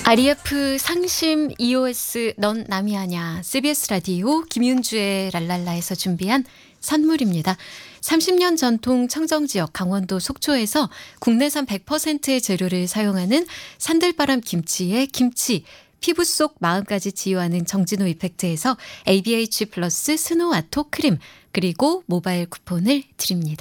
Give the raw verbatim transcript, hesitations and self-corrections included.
아리에프 상심 이오에스 넌 남이 아냐 씨비에스 라디오 김윤주의 랄랄라에서 준비한 선물입니다. 삼십 년 전통 청정지역 강원도 속초에서 국내산 백 퍼센트의 재료를 사용하는 산들바람 김치의 김치, 피부 속 마음까지 치유하는 정진호 이펙트에서 에이비에이치 플러스 스노 아토 크림, 그리고 모바일 쿠폰을 드립니다.